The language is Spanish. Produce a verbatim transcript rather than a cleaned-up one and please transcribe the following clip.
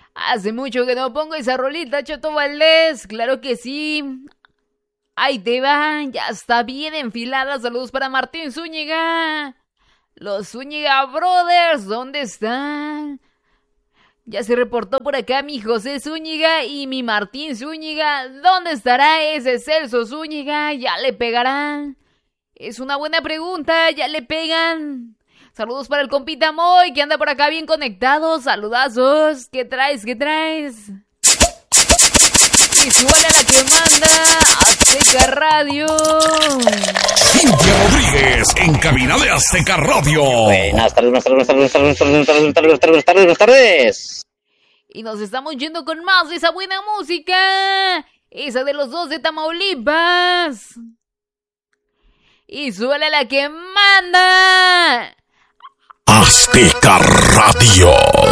Hace mucho que no pongo esa rolita, Choto Valdés. Claro que sí. Ahí te van, ya está bien enfilada. Saludos para Martín Zúñiga. Los Zúñiga Brothers, ¿dónde están? Ya se reportó por acá mi José Zúñiga y mi Martín Zúñiga. ¿Dónde estará ese Celso Zúñiga? ¿Ya le pegarán? Es una buena pregunta, ¿ya le pegan? Saludos para el compita Moy, que anda por acá bien conectado. Saludazos. ¿Qué traes? ¿Qué traes? Y súbale a la que manda Azteca Radio. Cintia Rodríguez, en cabina de Azteca Radio. Buenas tardes, buenas tardes, buenas tardes, buenas tardes, buenas tardes, buenas tardes, buenas tardes, buenas tardes. Y nos estamos yendo con más de esa buena música. Esa de los dos de Tamaulipas. Y súbale a la que manda Azteca Radio.